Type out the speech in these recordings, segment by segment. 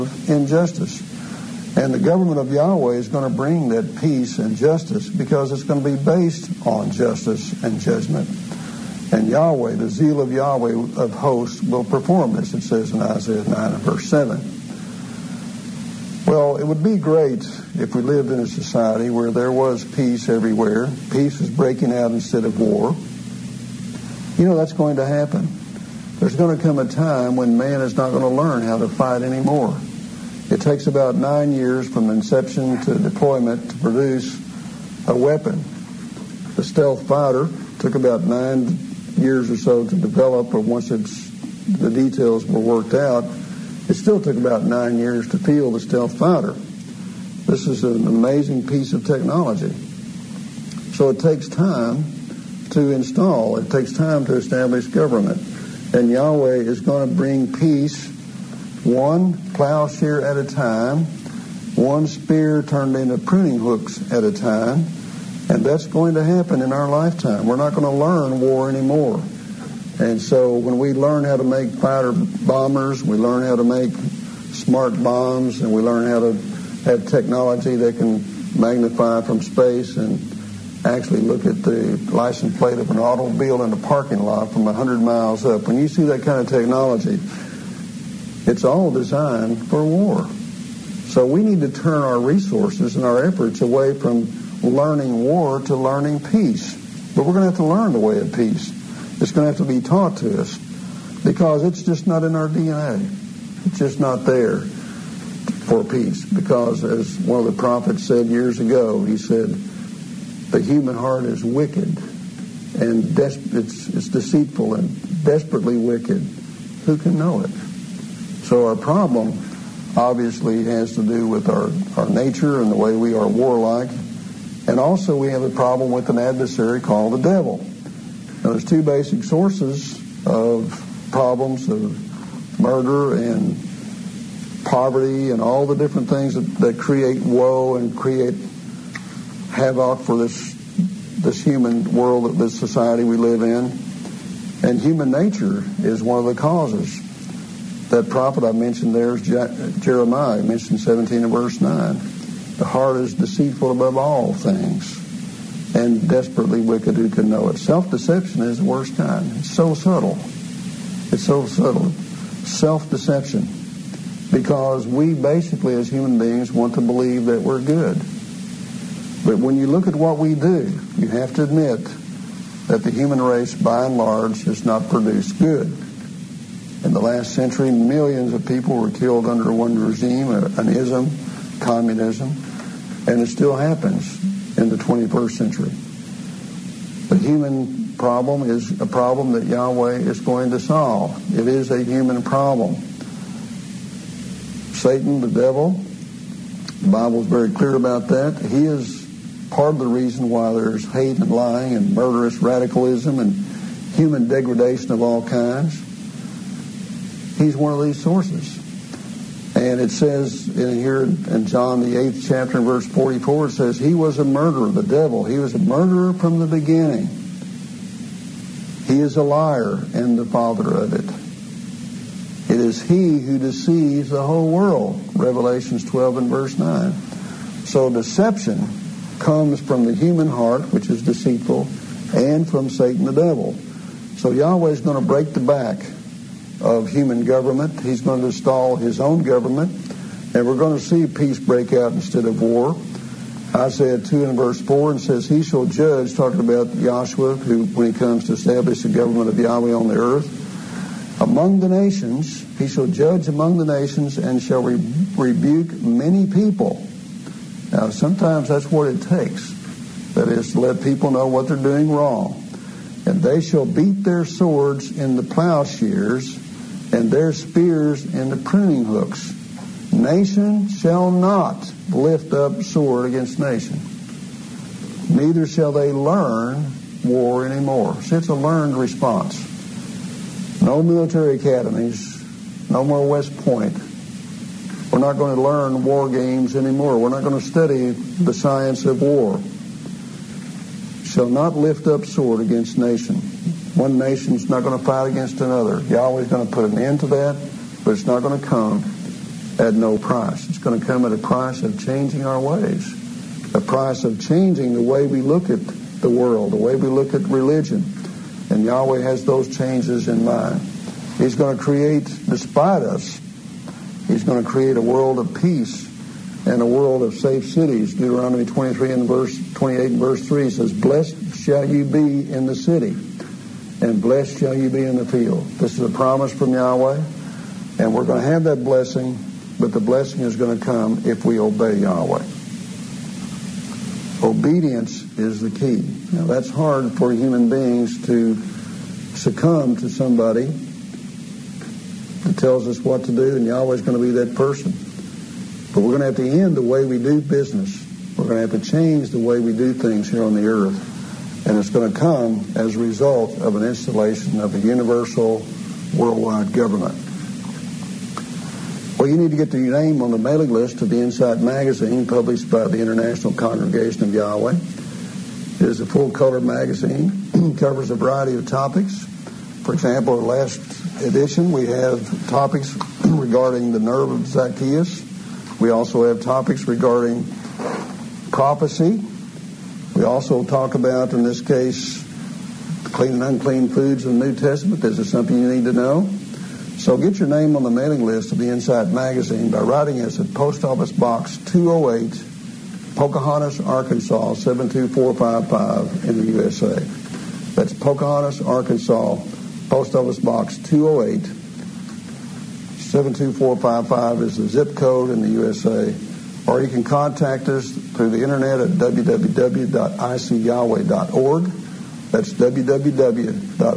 injustice. And the government of Yahweh is going to bring that peace and justice because it's going to be based on justice and judgment. And Yahweh, the zeal of Yahweh of hosts, will perform this, it says in Isaiah 9 and verse 7. Well, it would be great if we lived in a society where there was peace everywhere. Peace is breaking out instead of war. You know, that's going to happen. There's going to come a time when man is not going to learn how to fight anymore. It takes about 9 years from inception to deployment to produce a weapon. The stealth fighter took about 9 years or so to develop, or once the details were worked out, it still took about 9 years to field the stealth fighter. This is an amazing piece of technology. So it takes time to install. It takes time to establish government. And Yahweh is going to bring peace one plowshare at a time, one spear turned into pruning hooks at a time. And that's going to happen in our lifetime. We're not going to learn war anymore. And so when we learn how to make fighter bombers, we learn how to make smart bombs, and we learn how to have technology that can magnify from space and actually look at the license plate of an automobile in a parking lot from 100 miles up. When you see that kind of technology, it's all designed for war. So we need to turn our resources and our efforts away from learning war to learning peace. But we're going to have to learn the way of peace. It's going to have to be taught to us because it's just not in our DNA. It's just not there for peace. Because as one of the prophets said years ago, he said, the human heart is wicked and it's deceitful and desperately wicked. Who can know it? So our problem obviously has to do with our nature and the way we are warlike. And also we have a problem with an adversary called the devil. Now there's two basic sources of problems of murder and poverty and all the different things that create woe and create havoc for this human world, this society we live in. And human nature is one of the causes. That prophet I mentioned there is Jeremiah, mentioned 17 and verse 9. The heart is deceitful above all things and desperately wicked, who can know it? Self-deception is the worst kind. It's so subtle. It's so subtle. Self-deception. Because we basically as human beings want to believe that we're good. But when you look at what we do, you have to admit that the human race by and large has not produced good. In the last century, millions of people were killed under one regime, an ism, communism, and it still happens in the 21st century. The human problem is a problem that Yahweh is going to solve. It is a human problem. Satan, the devil, the Bible is very clear about that. He is part of the reason why there's hate and lying and murderous radicalism and human degradation of all kinds. He's one of these sources. And it says in here in John the 8th chapter in verse 44, it says, he was a murderer, the devil. He was a murderer from the beginning. He is a liar and the father of it. It is he who deceives the whole world. Revelations 12 and verse 9. So deception comes from the human heart, which is deceitful, and from Satan the devil. So Yahweh is going to break the back of human government. He's going to install his own government, and we're going to see peace break out instead of war. Isaiah 2 and verse 4 and says, he shall judge, talking about Yahshua, who, when he comes to establish the government of Yahweh on the earth, among the nations, he shall judge among the nations and shall rebuke many people. Now, sometimes that's what it takes. That is to let people know what they're doing wrong. And they shall beat their swords in the plowshares and their spears in the pruning hooks. Nation shall not lift up sword against nation. Neither shall they learn war anymore. See, it's a learned response. No military academies, no more West Point. We're not going to learn war games anymore. We're not going to study the science of war. Shall not lift up sword against nation. One nation's not going to fight against another. Yahweh's going to put an end to that, but it's not going to come at no price. It's going to come at a price of changing our ways, a price of changing the way we look at the world, the way we look at religion. And Yahweh has those changes in mind. He's going to create, despite us, He's going to create a world of peace and a world of safe cities. Deuteronomy 28 and verse 3 says, "Blessed shall you be in the city, and blessed shall you be in the field." This is a promise from Yahweh, and we're going to have that blessing, but the blessing is going to come if we obey Yahweh. Obedience is the key. Now, that's hard for human beings to succumb to somebody that tells us what to do, and Yahweh's going to be that person. But we're going to have to end the way we do business. We're going to have to change the way we do things here on the earth. And it's going to come as a result of an installation of a universal worldwide government. Well, you need to get your name on the mailing list of the Insight magazine published by the International Congregation of Yahweh. It is a full-color magazine. It covers a variety of topics. For example, the last edition, we have topics regarding the nerve of Zacchaeus. We also have topics regarding prophecy. We also talk about, in this case, clean and unclean foods in the New Testament. This is something you need to know. So get your name on the mailing list of the Insight magazine by writing us at Post Office Box 208, Pocahontas, Arkansas, 72455 in the USA. That's Pocahontas, Arkansas, Post Office Box 208, 72455 is the zip code in the USA. Or you can contact us through the internet at www.icyahweh.org. That's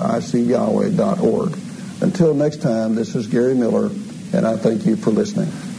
www.icyahweh.org. Until next time, this is Gary Miller, and I thank you for listening.